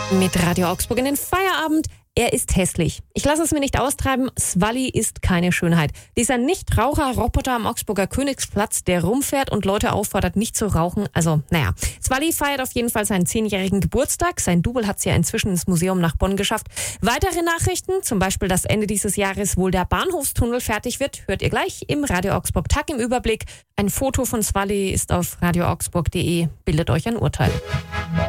Mit Radio Augsburg in den Feierabend. Er ist hässlich. Ich lasse es mir nicht austreiben. Swally ist keine Schönheit. Dieser Nichtraucher-Roboter am Augsburger Königsplatz, der rumfährt und Leute auffordert, nicht zu rauchen. Also, naja. Swally feiert auf jeden Fall seinen 10-jährigen Geburtstag. Sein Double hat es ja inzwischen ins Museum nach Bonn geschafft. Weitere Nachrichten, zum Beispiel, dass Ende dieses Jahres wohl der Bahnhofstunnel fertig wird, hört ihr gleich im Radio Augsburg Tag im Überblick. Ein Foto von Swally ist auf radioaugsburg.de. Bildet euch ein Urteil.